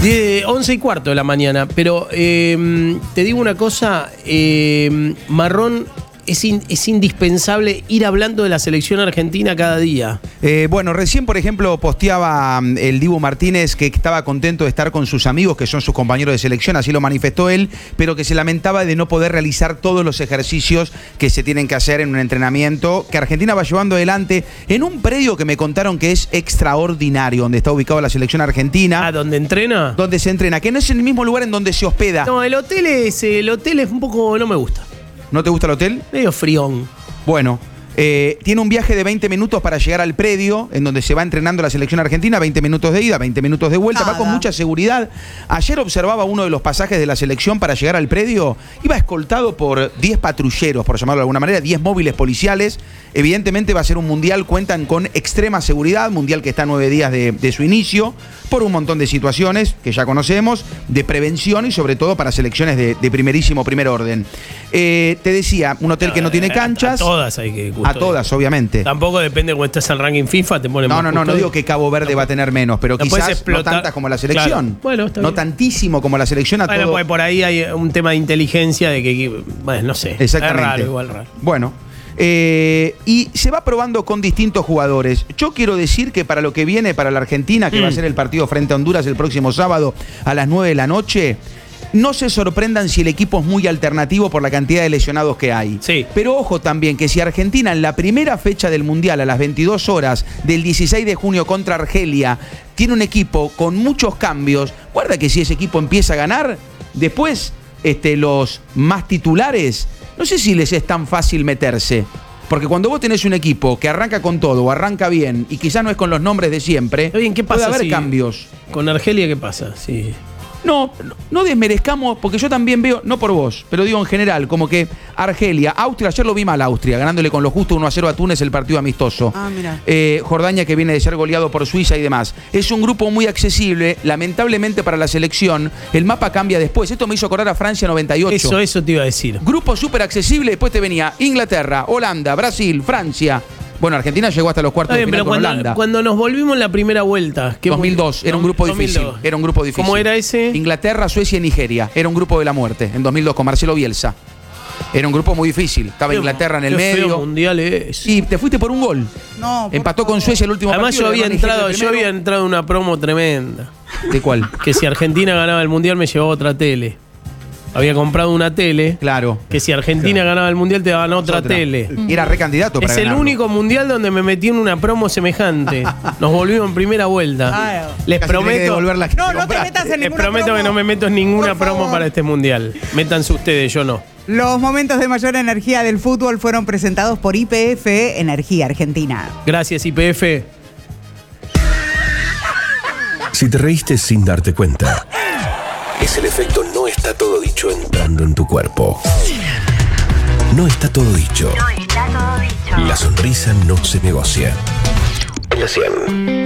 11:15 de la mañana, pero te digo una cosa, Marrón, es indispensable ir hablando de la selección argentina cada día. Bueno, recién, por ejemplo, posteaba el Dibu Martínez que estaba contento de estar con sus amigos, que son sus compañeros de selección, así lo manifestó él, pero que se lamentaba de no poder realizar todos los ejercicios que se tienen que hacer en un entrenamiento que Argentina va llevando adelante en un predio que me contaron que es extraordinario, donde está ubicada la selección argentina. ¿Ah, dónde entrena? Donde se entrena, que no es el mismo lugar en donde se hospeda. No, el hotel es un poco, no me gusta. ¿No te gusta el hotel? Medio frión. Bueno, tiene un viaje de 20 minutos para llegar al predio en donde se va entrenando la selección argentina, 20 minutos de ida, 20 minutos de vuelta, va con mucha seguridad. Ayer observaba uno de los pasajes de la selección para llegar al predio, iba escoltado por 10 patrulleros, por llamarlo de alguna manera, 10 móviles policiales. Evidentemente va a ser un mundial, cuentan con extrema seguridad, mundial que está a 9 días de su inicio, por un montón de situaciones que ya conocemos, de prevención y sobre todo para selecciones de primerísimo primer orden. Te decía, un hotel que no tiene canchas. A todas hay que custodiar. A todas, obviamente. Tampoco depende cómo estás en el ranking FIFA, te ponen más No digo que Cabo Verde va a tener menos, pero quizás no tantas como la selección. Claro. Bueno, está no bien. Tantísimo como la selección a bueno, todo. pues por ahí hay un tema de inteligencia de que bueno, no sé. Exactamente. Es raro, igual raro. Bueno. Y se va probando con distintos jugadores. Yo quiero decir que para lo que viene para la Argentina, que va a ser el partido frente a Honduras el próximo sábado a las 9 de la noche, no se sorprendan si el equipo es muy alternativo por la cantidad de lesionados que hay. Sí. Pero ojo también que si Argentina en la primera fecha del Mundial a las 22 horas del 16 de junio contra Argelia tiene un equipo con muchos cambios, guarda que si ese equipo empieza a ganar, después los más titulares, no sé si les es tan fácil meterse. Porque cuando vos tenés un equipo que arranca con todo o arranca bien y quizás no es con los nombres de siempre, Bien, ¿qué pasa puede haber si cambios. Con Argelia, ¿qué pasa? Sí. No desmerezcamos, porque yo también veo, no por vos, pero digo en general, como que Argelia, Austria, ayer lo vi mal Austria, ganándole con lo justo 1-0 a Túnez el partido amistoso. Mira. Jordania que viene de ser goleado por Suiza y demás. Es un grupo muy accesible, lamentablemente para la selección, el mapa cambia después. Esto me hizo acordar a Francia 98. Eso te iba a decir. Grupo súper accesible, después te venía Inglaterra, Holanda, Brasil, Francia. Bueno, Argentina llegó hasta los cuartos de final con Holanda. Cuando nos volvimos en la primera vuelta. 2002, era un grupo difícil. Era un grupo difícil. ¿Cómo era ese? Inglaterra, Suecia y Nigeria. Era un grupo de la muerte, en 2002, con Marcelo Bielsa. Era un grupo muy difícil. Estaba Inglaterra en el medio. Feo mundial es. Y te fuiste por un gol. No, empató con Suecia el último Además, partido. Además, yo había entrado en una promo tremenda. ¿De cuál? Que si Argentina ganaba el mundial me llevaba otra tele. Había comprado una tele. Claro. Que si Argentina ganaba el mundial te daban otra tele. Era recandidato para Es el ganarlo. único mundial donde me metí en una promo semejante. Nos volvimos en primera vuelta. Les Casi tenés que prometo. devolver la que No te compraste. metas en Les ninguna prometo promo. que no me meto en ninguna Por promo favor. para este mundial. Métanse ustedes, yo no. Los momentos de mayor energía del fútbol fueron presentados por YPF Energía Argentina. Gracias, YPF. Si te reíste sin darte cuenta, es el efecto no está todo dicho entrando en tu cuerpo. No está todo dicho. No está todo dicho. La sonrisa no se negocia. En la 100.